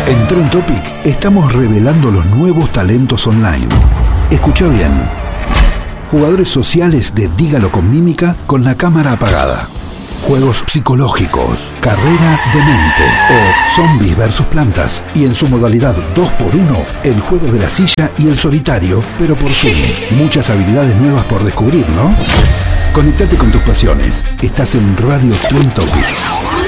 En Trend Topic estamos revelando los nuevos talentos online. Escucha bien. Jugadores sociales de Dígalo con Mímica con la cámara apagada. Juegos psicológicos, carrera de mente o zombies versus plantas. Y en su modalidad 2x1, el juego de la silla y el solitario, pero por Zoom. Muchas habilidades nuevas por descubrir, ¿no? Conectate con tus pasiones. Estás en Radio Trend Topic.